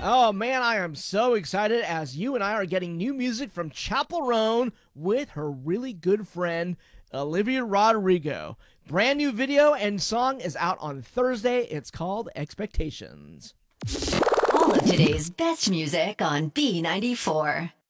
Oh man, I am so excited as you and I are getting new music from Chapel Roan with her really good friend Olivia Rodrigo. Brand new video and song is out on Thursday. It's called Expectations. All of today's best music on B94.